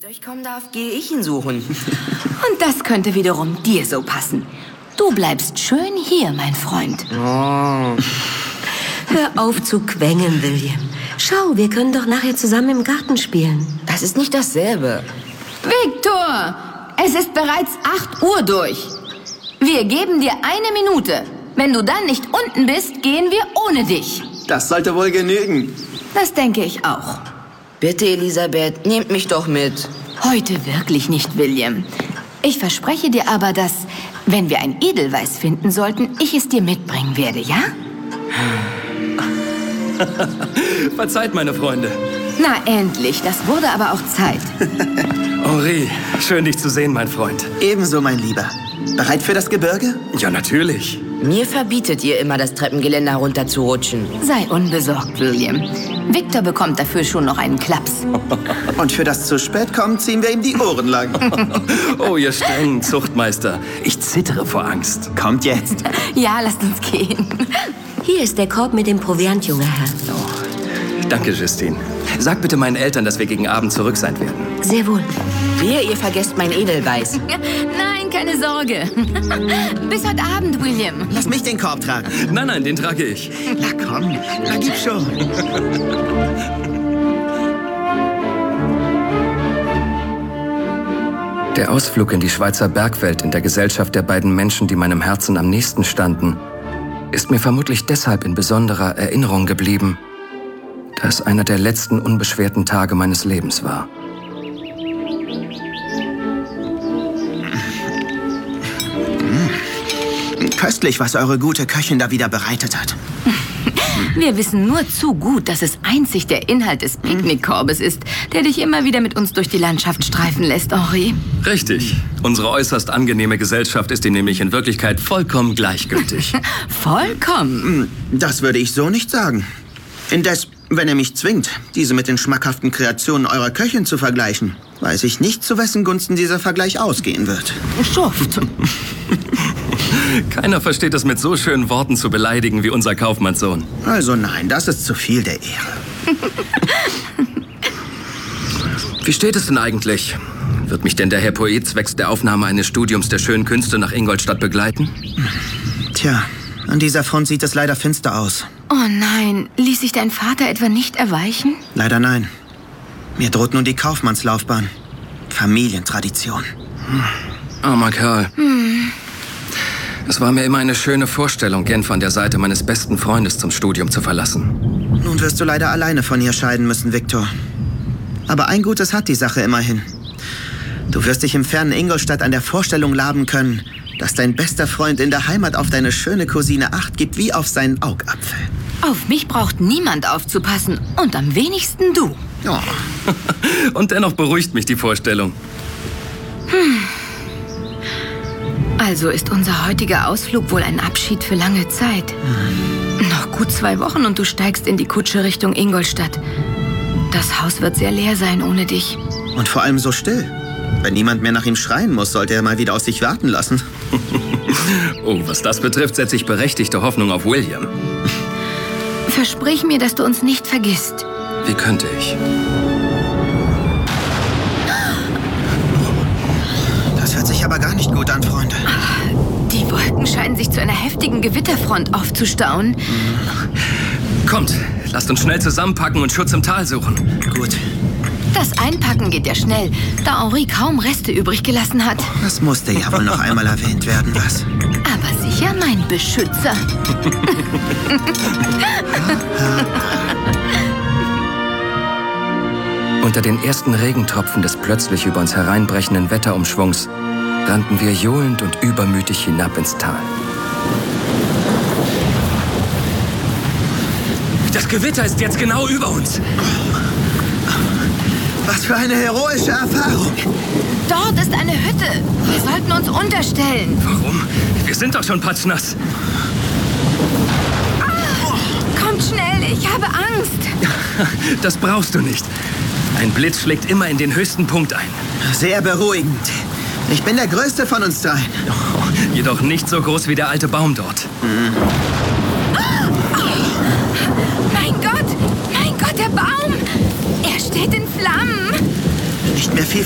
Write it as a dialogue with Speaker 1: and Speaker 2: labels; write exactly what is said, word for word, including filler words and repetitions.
Speaker 1: durchkommen darf, gehe ich ihn suchen.
Speaker 2: Und das könnte wiederum dir so passen. Du bleibst schön hier, mein Freund.
Speaker 1: Oh.
Speaker 3: Hör auf zu quengeln, William. Schau, wir können doch nachher zusammen im Garten spielen.
Speaker 1: Das ist nicht dasselbe.
Speaker 2: Victor, es ist bereits acht Uhr durch. Wir geben dir eine Minute. Wenn du dann nicht unten bist, gehen wir ohne dich.
Speaker 4: Das sollte wohl genügen.
Speaker 2: Das denke ich auch.
Speaker 1: Bitte, Elisabeth, nehmt mich doch mit.
Speaker 2: Heute wirklich nicht, William. Ich verspreche dir aber, dass, wenn wir ein Edelweiß finden sollten, ich es dir mitbringen werde, ja?
Speaker 5: Verzeiht, meine Freunde.
Speaker 2: Na, endlich. Das wurde aber auch Zeit.
Speaker 5: Henri, schön dich zu sehen, mein Freund.
Speaker 4: Ebenso, mein Lieber. Bereit für das Gebirge?
Speaker 5: Ja, natürlich.
Speaker 1: Mir verbietet ihr immer, das Treppengeländer herunterzurutschen.
Speaker 2: Sei unbesorgt, William. Victor bekommt dafür schon noch einen Klaps.
Speaker 4: Und für das zu spät kommen, ziehen wir ihm die Ohren lang.
Speaker 5: Oh, ihr strengen Zuchtmeister. Ich zittere vor Angst.
Speaker 4: Kommt jetzt.
Speaker 2: Ja, lasst uns gehen.
Speaker 3: Hier ist der Korb mit dem Proviant, junger Herr.
Speaker 5: Oh, danke, Justine. Sag bitte meinen Eltern, dass wir gegen Abend zurück sein werden.
Speaker 3: Sehr wohl.
Speaker 1: Wehe, ihr vergesst mein Edelweiß.
Speaker 2: Nein, keine Sorge. Bis heute Abend, William.
Speaker 4: Lass mich den Korb tragen.
Speaker 5: Nein, nein, den trage ich.
Speaker 4: Na komm, na gib schon.
Speaker 5: Der Ausflug in die Schweizer Bergwelt in der Gesellschaft der beiden Menschen, die meinem Herzen am nächsten standen, ist mir vermutlich deshalb in besonderer Erinnerung geblieben, da es einer der letzten unbeschwerten Tage meines Lebens war.
Speaker 4: Köstlich, was eure gute Köchin da wieder bereitet hat.
Speaker 2: Wir wissen nur zu gut, dass es einzig der Inhalt des Picknickkorbes ist, der dich immer wieder mit uns durch die Landschaft streifen lässt, Henri.
Speaker 5: Richtig. Unsere äußerst angenehme Gesellschaft ist ihm nämlich in Wirklichkeit vollkommen gleichgültig.
Speaker 2: Vollkommen.
Speaker 4: Das würde ich so nicht sagen. Indes, wenn er mich zwingt, diese mit den schmackhaften Kreationen eurer Köchin zu vergleichen, weiß ich nicht, zu wessen Gunsten dieser Vergleich ausgehen wird.
Speaker 2: Schuft.
Speaker 5: Keiner versteht es, mit so schönen Worten zu beleidigen wie unser Kaufmannssohn.
Speaker 4: Also nein, das ist zu viel der Ehre.
Speaker 5: Wie steht es denn eigentlich? Wird mich denn der Herr Poet zwecks der Aufnahme eines Studiums der schönen Künste nach Ingolstadt begleiten?
Speaker 4: Tja, an dieser Front sieht es leider finster aus.
Speaker 2: Oh nein, ließ sich dein Vater etwa nicht erweichen?
Speaker 4: Leider nein. Mir droht nun die Kaufmannslaufbahn. Familientradition.
Speaker 5: Armer Kerl. Hm. Es war mir immer eine schöne Vorstellung, Genf an der Seite meines besten Freundes zum Studium zu verlassen.
Speaker 4: Nun wirst du leider alleine von hier scheiden müssen, Victor. Aber ein Gutes hat die Sache immerhin. Du wirst dich im fernen Ingolstadt an der Vorstellung laben können, dass dein bester Freund in der Heimat auf deine schöne Cousine Acht gibt wie auf seinen Augapfel.
Speaker 2: Auf mich braucht niemand aufzupassen und am wenigsten du.
Speaker 4: Oh.
Speaker 5: Und dennoch beruhigt mich die Vorstellung.
Speaker 2: Hm. Also ist unser heutiger Ausflug wohl ein Abschied für lange Zeit. Hm. Noch gut zwei Wochen und du steigst in die Kutsche Richtung Ingolstadt. Das Haus wird sehr leer sein ohne dich.
Speaker 4: Und vor allem so still. Wenn niemand mehr nach ihm schreien muss, sollte er mal wieder auf sich warten lassen.
Speaker 5: Oh, was das betrifft, setze ich berechtigte Hoffnung auf William.
Speaker 2: Versprich mir, dass du uns nicht vergisst.
Speaker 5: Wie könnte ich?
Speaker 4: Das hört sich aber gar nicht gut an, Freunde.
Speaker 2: Die Wolken scheinen sich zu einer heftigen Gewitterfront aufzustauen.
Speaker 5: Kommt, lasst uns schnell zusammenpacken und Schutz im Tal suchen.
Speaker 4: Gut.
Speaker 2: Das Einpacken geht ja schnell, da Henri kaum Reste übrig gelassen hat.
Speaker 4: Das musste ja wohl noch einmal erwähnt werden, was?
Speaker 2: Aber sicher mein Beschützer.
Speaker 5: Unter den ersten Regentropfen des plötzlich über uns hereinbrechenden Wetterumschwungs rannten wir johlend und übermütig hinab ins Tal. Das Gewitter ist jetzt genau über uns.
Speaker 4: Was für eine heroische Erfahrung.
Speaker 2: Dort ist eine Hütte. Wir sollten uns unterstellen.
Speaker 5: Warum? Wir sind doch schon patschnass.
Speaker 2: Ah, kommt schnell, ich habe Angst.
Speaker 5: Das brauchst du nicht. Ein Blitz schlägt immer in den höchsten Punkt ein.
Speaker 4: Sehr beruhigend. Ich bin der Größte von uns dreien.
Speaker 5: Oh, jedoch nicht so groß wie der alte Baum dort.
Speaker 4: Mhm.
Speaker 2: Ah, oh, mein Gott, mein Gott, der Baum. Er steht in Flammen.
Speaker 4: Nicht mehr viel